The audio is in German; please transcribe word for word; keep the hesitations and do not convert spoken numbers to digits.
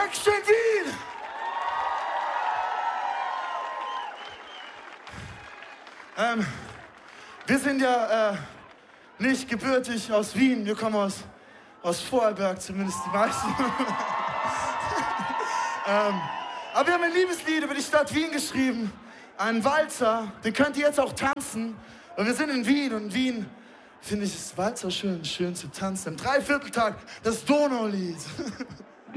Dankeschön, Wien! Ähm, wir sind ja äh, nicht gebürtig aus Wien, wir kommen aus, aus Vorarlberg, zumindest die meisten. ähm, aber wir haben ein Liebeslied über die Stadt Wien geschrieben, einen Walzer, den könnt ihr jetzt auch tanzen. Und wir sind in Wien und in Wien finde ich es Walzer schön, schön zu tanzen. Im Dreivierteltakt das Donaulied.